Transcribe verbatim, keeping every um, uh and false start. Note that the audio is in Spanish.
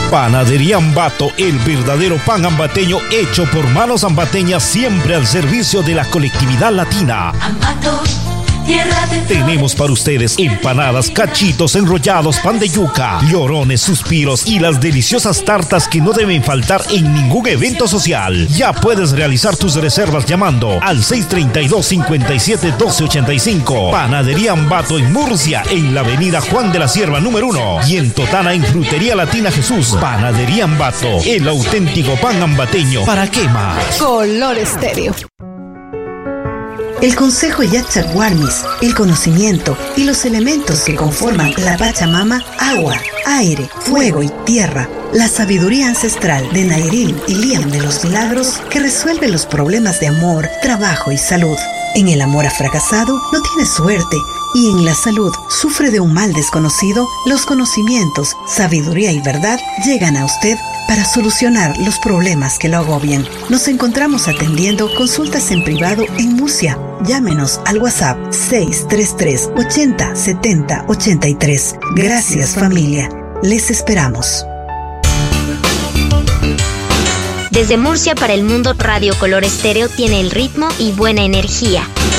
Panadería Ambato, el verdadero pan ambateño hecho por manos ambateñas, siempre al servicio de la colectividad latina. Ambato, tierra de Tenemos para ustedes empanadas, cachitos, enrollados, pan de yuca, llorones, suspiros y las deliciosas tartas que no deben faltar en ningún evento social. Ya puedes realizar tus reservas llamando al seis tres dos, cinco siete, uno dos ocho cinco. Panadería Ambato en Murcia, en la avenida Juan de la Cierva número uno, y en Totana en Frutería Latina Jesús. Panadería Ambato, el auténtico pan ambateño. ¿Para qué más? Color Estéreo. El Consejo Yachaguarmis, el conocimiento y los elementos que conforman la Pachamama, agua, aire, fuego y tierra, la sabiduría ancestral de Nairín y Liam de los Milagros, que resuelve los problemas de amor, trabajo y salud. En el amor ha fracasado, no tiene suerte, y en la salud sufre de un mal desconocido. Los conocimientos, sabiduría y verdad llegan a usted para solucionar los problemas que lo agobian. Nos encontramos atendiendo consultas en privado en Murcia. Llámenos al WhatsApp seis tres tres, ochenta, setenta, ochenta y tres. Gracias, familia. Les esperamos. Desde Murcia para el mundo, Radio Color Estéreo tiene el ritmo y buena energía.